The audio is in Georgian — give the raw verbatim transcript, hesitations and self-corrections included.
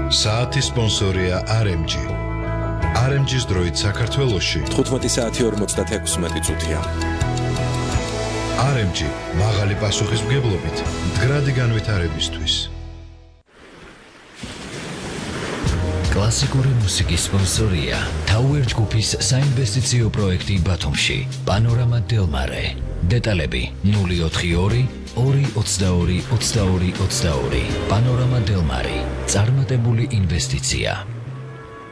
საათის სპონსორია არ ემ ჯი. არ ემ ჯის დროით საქართველოში თხუთმეტი საათი ორმოცდაექვსმეტი წუთია. არ ემ ჯი მაღალი პასუხისმგებლობით მდგრადი განვითარებისთვის. კლასიკური მუსიკის სპონსორია Tower ჯგუფის საინვესტიციო პროექტი ბათუმში. პანორამა დელმარე. დეტალები ნული ოთხი ორი ორი ოცდაორი ოცდაორი ოცდაორი. პანორამა დელმარი. წარმატებული ინვესტიცია.